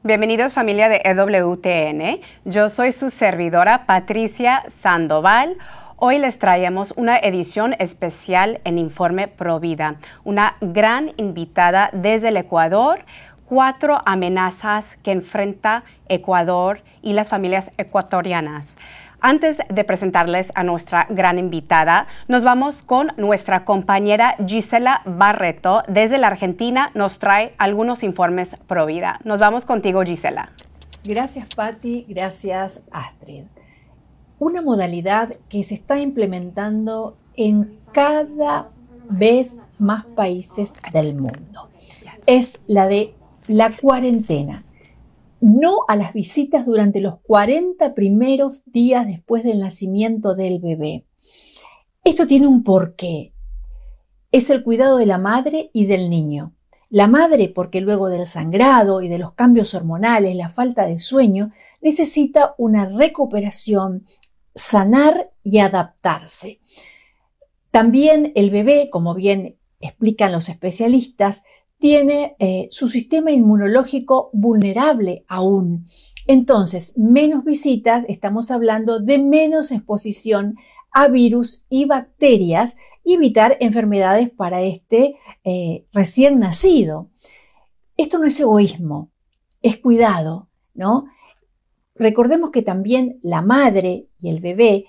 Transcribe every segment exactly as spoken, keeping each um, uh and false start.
Bienvenidos familia de E W T N. Yo soy su servidora Patricia Sandoval. Hoy les traemos una edición especial en Informe Provida. Una gran invitada desde el Ecuador. Cuatro amenazas que enfrenta Ecuador y las familias ecuatorianas. Antes de presentarles a nuestra gran invitada, nos vamos con nuestra compañera Gisela Barreto. Desde la Argentina nos trae algunos informes Provida. Nos vamos contigo, Gisela. Gracias, Patti. Gracias, Astrid. Una modalidad que se está implementando en cada vez más países del mundo es la de la cuarentena. No a las visitas durante los cuarenta primeros días después del nacimiento del bebé. Esto tiene un porqué. Es el cuidado de la madre y del niño. La madre, porque luego del sangrado y de los cambios hormonales, la falta de sueño, necesita una recuperación, sanar y adaptarse. También el bebé, como bien explican los especialistas, tiene eh, su sistema inmunológico vulnerable aún. Entonces, menos visitas, estamos hablando de menos exposición a virus y bacterias y evitar enfermedades para este eh, recién nacido. Esto no es egoísmo, es cuidado, ¿no? Recordemos que también la madre y el bebé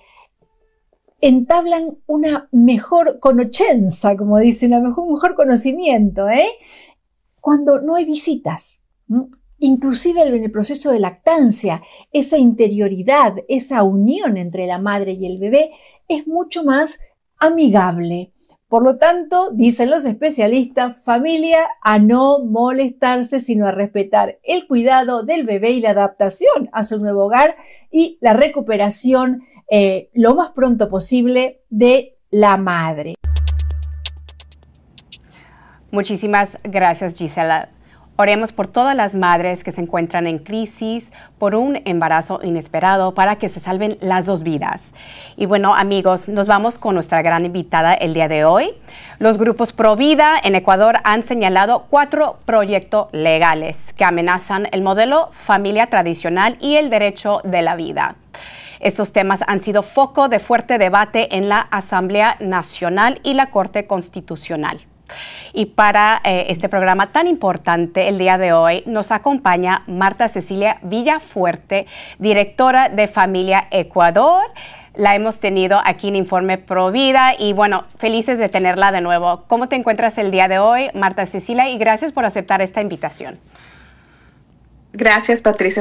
entablan una mejor conocenza, como dice, un mejor, mejor conocimiento, ¿eh? Cuando no hay visitas. ¿Mm? Inclusive en el proceso de lactancia, esa interioridad, esa unión entre la madre y el bebé es mucho más amigable. Por lo tanto, dicen los especialistas, familia a no molestarse, sino a respetar el cuidado del bebé y la adaptación a su nuevo hogar y la recuperación eh, lo más pronto posible de la madre. Muchísimas gracias, Gisela. Oremos por todas las madres que se encuentran en crisis por un embarazo inesperado para que se salven las dos vidas. Y bueno, amigos, nos vamos con nuestra gran invitada el día de hoy. Los grupos Provida en Ecuador han señalado cuatro proyectos legales que amenazan el modelo familia tradicional y el derecho de la vida. Estos temas han sido foco de fuerte debate en la Asamblea Nacional y la Corte Constitucional. Y para eh, este programa tan importante el día de hoy nos acompaña Marta Cecilia Villafuerte, directora de Familia Ecuador. La hemos tenido aquí en Informe Provida y bueno, felices de tenerla de nuevo. ¿Cómo te encuentras el día de hoy, Marta Cecilia? Y gracias por aceptar esta invitación. Gracias, Patricia.